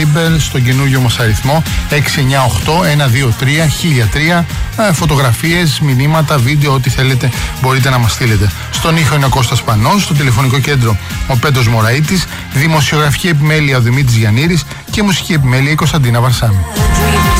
Viber στον καινούργιο μας αριθμό 698-123-1003. Φωτογραφίες, μηνύματα, βίντεο, ό,τι θέλετε μπορείτε να μας στείλετε. Στον ήχο είναι ο Κώστας Πανός, στο τηλεφωνικό κέντρο ο Πέτρος Μωραΐτης, δημοσιογραφική επιμέλεια ο Δημήτρης Γιαννήρης και μουσική επιμέλεια η Κωνσταντίνα Βαρσάμη.